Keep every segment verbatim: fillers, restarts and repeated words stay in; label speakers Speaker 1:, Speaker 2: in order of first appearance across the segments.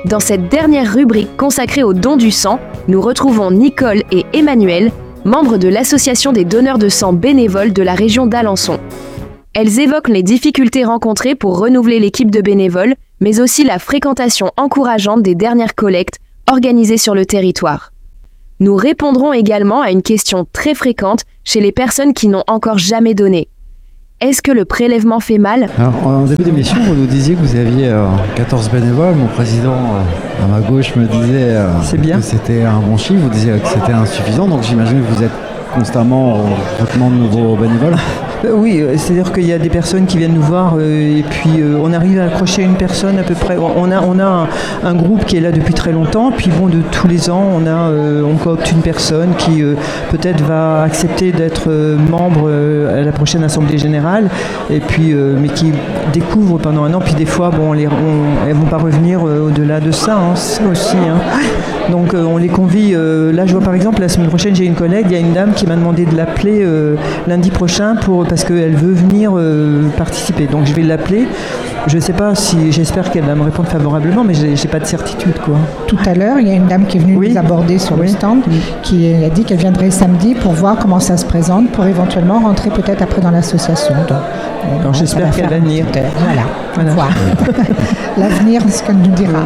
Speaker 1: Dans cette dernière rubrique consacrée au don du sang, nous retrouvons Nicole et Emmanuel, membres de l'association des donneurs de sang bénévoles de la région d'Alençon. Elles évoquent les difficultés rencontrées pour renouveler l'équipe de bénévoles, mais aussi la fréquentation encourageante des dernières collectes organisées sur le territoire. Nous répondrons également à une question très fréquente chez les personnes qui n'ont encore jamais donné. Est-ce que le prélèvement fait mal ?
Speaker 2: Alors, en début d'émission, vous nous disiez que vous aviez euh, quatorze bénévoles. Mon président, euh, à ma gauche, me disait euh,
Speaker 3: C'est bien.
Speaker 2: que c'était un bon chiffre. Vous disiez que c'était insuffisant. Donc, j'imagine que vous êtes constamment au recrutement de nouveaux bénévoles.
Speaker 3: Euh, oui, euh, c'est-à-dire qu'il y a des personnes qui viennent nous voir euh, et puis euh, on arrive à accrocher une personne à peu près. On a, on a un, un groupe qui est là depuis très longtemps, puis bon, de tous les ans, on, a, euh, on coopte une personne qui euh, peut-être va accepter d'être euh, membre euh, à la prochaine Assemblée Générale, et puis, euh, mais qui découvre pendant un an, puis des fois, bon, les, on, elles ne vont pas revenir euh, au-delà de ça, hein, ça aussi. Hein. Donc euh, on les convie. Euh, là, je vois par exemple, la semaine prochaine, j'ai une collègue, il y a une dame qui m'a demandé de l'appeler euh, lundi prochain pour, parce qu'elle veut venir euh, participer. Donc je vais l'appeler. Je ne sais pas si, j'espère qu'elle va me répondre favorablement, mais j'ai, j'ai pas de certitude, quoi.
Speaker 4: Tout à l'heure, il y a une dame qui est venue
Speaker 3: Oui.
Speaker 4: nous aborder sur
Speaker 3: Oui.
Speaker 4: le stand, qui a dit qu'elle viendrait samedi pour voir comment ça se présente, pour éventuellement rentrer peut-être après dans l'association. Donc,
Speaker 3: Alors,
Speaker 4: bon,
Speaker 3: j'espère
Speaker 4: ça
Speaker 3: qu'elle
Speaker 4: faire
Speaker 3: va venir.
Speaker 4: un petit heure. Voilà,
Speaker 3: Voilà.
Speaker 4: voir. L'avenir, c'est ce qu'elle nous dira.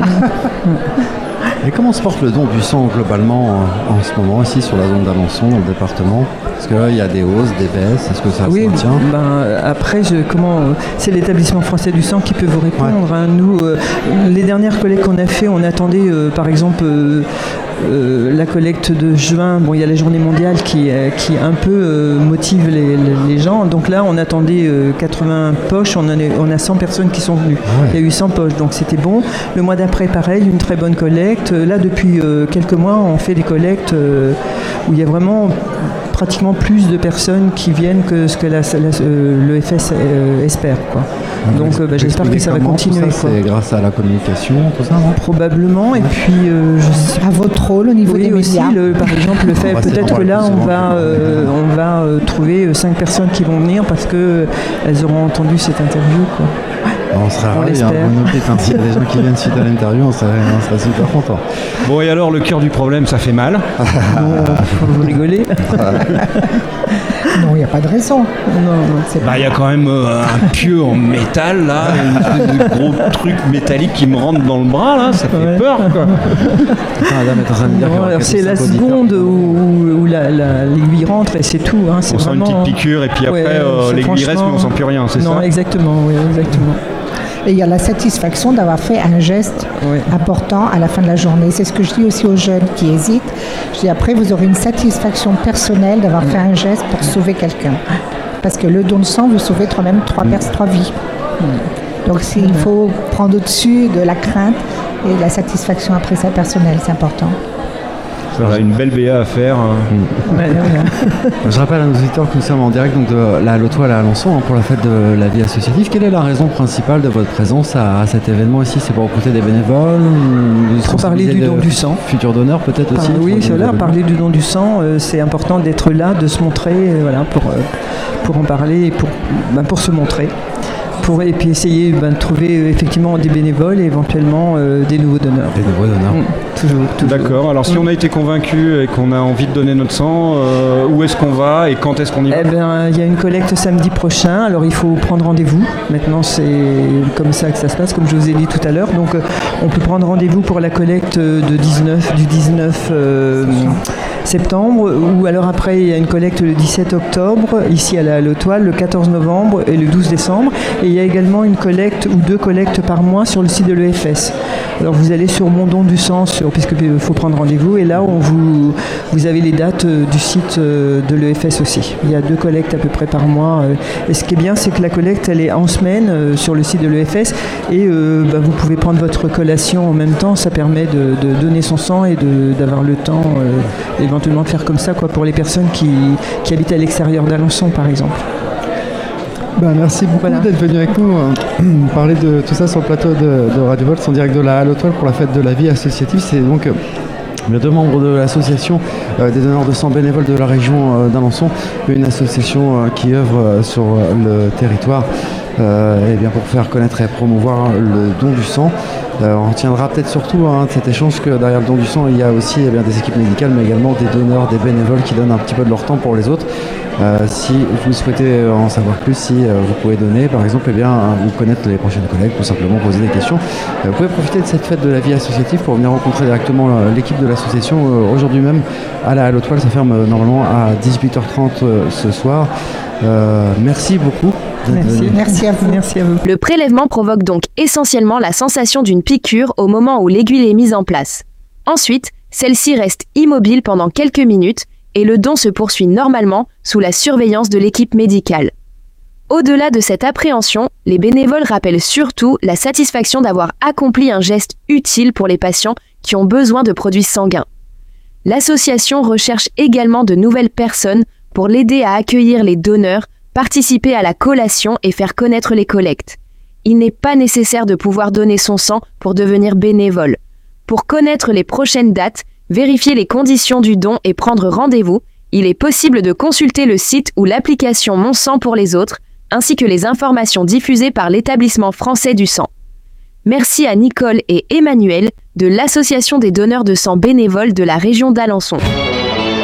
Speaker 2: Et comment se porte le don du sang globalement en, en ce moment, ici sur la zone d'Alençon, dans le département ? Est-ce qu'il y a des hausses, des baisses ? Est-ce que ça
Speaker 3: Oui,
Speaker 2: se tient ?
Speaker 3: ben, après, je, comment, c'est l'établissement français du sang qui peut vous répondre. Hein. Nous, euh, les dernières collectes qu'on a fait, on attendait, euh, par exemple, euh, euh, la collecte de juin. Bon, il y a la journée mondiale qui, euh, qui un peu euh, motive les, les, les gens. Donc là, on attendait euh, quatre-vingts poches. On, en est, on a cent personnes qui sont venues.
Speaker 2: Ah ouais.
Speaker 3: Il y a eu cent poches, donc c'était bon. Le mois d'après, pareil, une très bonne collecte. Là, depuis euh, quelques mois, on fait des collectes euh, où il y a vraiment pratiquement plus de personnes qui viennent que ce que la, la, euh, l'E F S euh, espère, quoi. Donc euh, bah, j'espère que ça va
Speaker 2: Comment
Speaker 3: continuer,
Speaker 2: tout ça,
Speaker 3: quoi.
Speaker 2: c'est grâce à la communication, tout ça, non ?
Speaker 3: Probablement. Et puis, euh, je sais
Speaker 4: À votre rôle au niveau
Speaker 3: oui,
Speaker 4: des
Speaker 3: aussi,
Speaker 4: médias.
Speaker 3: le, par exemple, le fait
Speaker 2: On va
Speaker 3: peut-être
Speaker 2: essayer
Speaker 3: que
Speaker 2: de
Speaker 3: là,
Speaker 2: voir
Speaker 3: on
Speaker 2: plus
Speaker 3: va,
Speaker 2: souvent.
Speaker 3: euh, on va euh, trouver cinq personnes qui vont venir parce qu'elles auront entendu cette interview, quoi.
Speaker 2: On serait
Speaker 3: On
Speaker 2: ravis, hein,
Speaker 3: l'espère.
Speaker 2: vous notez, hein, s'il y a des gens qui viennent suite à l'interview, on serait, on serait super contents.
Speaker 5: Bon, et alors, le cœur du problème, ça fait mal.
Speaker 3: Bon, faut vous rigoler.
Speaker 4: Non, il n'y a pas de raison.
Speaker 3: Non, non, c'est
Speaker 5: Bah, il y a quand même euh, un pieu en métal, là, une espèce de gros truc métallique qui me rentre dans le bras, là, ça fait
Speaker 3: Ouais.
Speaker 5: peur, quoi.
Speaker 2: Ah, madame est en train de dire qu'il y
Speaker 3: Non,
Speaker 2: aura
Speaker 3: alors c'est la
Speaker 2: quatre ou cinq auditeurs.
Speaker 3: seconde où, où la, la, l'aiguille rentre et c'est tout. Hein, c'est
Speaker 5: On sent une
Speaker 3: vraiment...
Speaker 5: petite piqûre, et puis après,
Speaker 3: Ouais,
Speaker 5: euh,
Speaker 3: c'est
Speaker 5: l'aiguille reste, mais on sent plus rien, c'est
Speaker 3: non,
Speaker 5: ça ?
Speaker 3: exactement, oui, exactement.
Speaker 4: Et il y a la satisfaction d'avoir fait un geste
Speaker 3: Oui.
Speaker 4: important à la fin de la journée. C'est ce que je dis aussi aux jeunes qui hésitent. Je dis après, vous aurez une satisfaction personnelle d'avoir fait un geste pour sauver quelqu'un. Parce que le don de sang, vous sauvez trois, même trois, pers- trois vies. Donc c'est- il faut prendre au-dessus de la crainte et de la satisfaction après ça personnelle, c'est important.
Speaker 5: Voilà, une belle B A à faire. euh.
Speaker 3: Ouais, ouais.
Speaker 2: Je rappelle à nos auditeurs que nous sommes en direct donc, de la Lotoile à Alençon hein, pour la fête de la vie associative. Quelle est la raison principale de votre présence à, à cet événement ici ? C'est pour recruter des bénévoles ou
Speaker 3: Pour parler du
Speaker 2: sensibiliser
Speaker 3: don
Speaker 2: de
Speaker 3: du sang.
Speaker 2: Futurs donneurs peut-être
Speaker 3: Par-
Speaker 2: aussi
Speaker 3: oui,
Speaker 2: pour
Speaker 3: c'est
Speaker 2: les
Speaker 3: là,
Speaker 2: nouveaux
Speaker 3: parler du don du sang, euh, c'est important d'être là, de se montrer, euh, voilà, pour, euh, pour en parler et pour, ben, pour se montrer. Pour, et puis essayer ben, de trouver euh, effectivement des bénévoles et éventuellement euh, des nouveaux donneurs.
Speaker 2: Des nouveaux donneurs.
Speaker 3: Mm, toujours, toujours.
Speaker 5: D'accord, alors si on a été convaincu et qu'on a envie de donner notre sang, euh, où est-ce qu'on va et quand est-ce qu'on y va ?
Speaker 3: Eh ben, il y a une collecte samedi prochain, alors il faut prendre rendez-vous. Maintenant, c'est comme ça que ça se passe, comme je vous ai dit tout à l'heure. Donc, euh, on peut prendre rendez-vous pour la collecte de dix-neuf, du dix-neuf euh, septembre, ou alors après, il y a une collecte le dix-sept octobre, ici à la Lotoile, le quatorze novembre et le douze décembre. Et il y a également une collecte ou deux collectes par mois sur le site de l'E F S. Alors, vous allez sur Mon Don du Sang, sur, puisqu'il faut prendre rendez-vous, et là, on vous, vous avez les dates euh, du site euh, de l'E F S aussi. Il y a deux collectes à peu près par mois. euh, Et ce qui est bien, c'est que la collecte, elle est en semaine euh, sur le site de l'E F S, et euh, bah, vous pouvez prendre votre collation en même temps. Ça permet de, de donner son sang et de, d'avoir le temps, euh, éventuellement de faire comme ça, quoi, pour les personnes qui, qui habitent à l'extérieur d'Alençon, par exemple.
Speaker 2: Ben, merci beaucoup
Speaker 3: Voilà.
Speaker 2: d'être venu avec nous euh, parler de tout ça sur le plateau de, de Radio Volt en direct de la Lotoile pour la fête de la vie associative. C'est donc euh, les deux membres de l'association euh, des donneurs de sang bénévoles de la région euh, d'Alençon, une association euh, qui œuvre euh, sur euh, le territoire euh, et bien pour faire connaître et promouvoir le don du sang. Euh, on retiendra peut-être surtout hein, de cet échange que derrière le don du sang, il y a aussi eh bien, des équipes médicales, mais également des donneurs, des bénévoles qui donnent un petit peu de leur temps pour les autres. Euh, si vous souhaitez en savoir plus, si euh, vous pouvez donner, par exemple, eh bien, ou connaître les prochaines collègues, tout simplement poser des questions, euh, vous pouvez profiter de cette fête de la vie associative pour venir rencontrer directement euh, l'équipe de l'association. Euh, aujourd'hui même, à la Halle-aux-Toiles, ça ferme euh, normalement à dix-huit heures trente euh, ce soir. Euh, merci beaucoup.
Speaker 3: Merci.
Speaker 4: Merci à vous.
Speaker 3: Merci à vous.
Speaker 1: Le prélèvement provoque donc essentiellement la sensation d'une piqûre au moment où l'aiguille est mise en place. Ensuite, celle-ci reste immobile pendant quelques minutes et le don se poursuit normalement sous la surveillance de l'équipe médicale. Au-delà de cette appréhension, les bénévoles rappellent surtout la satisfaction d'avoir accompli un geste utile pour les patients qui ont besoin de produits sanguins. L'association recherche également de nouvelles personnes pour l'aider à accueillir les donneurs, participer à la collation et faire connaître les collectes. Il n'est pas nécessaire de pouvoir donner son sang pour devenir bénévole. Pour connaître les prochaines dates, vérifier les conditions du don et prendre rendez-vous, il est possible de consulter le site ou l'application Mon Sang pour les autres, ainsi que les informations diffusées par l'Établissement français du sang. Merci à Nicole et Emmanuel de l'Association des donneurs de sang bénévoles de la région d'Alençon.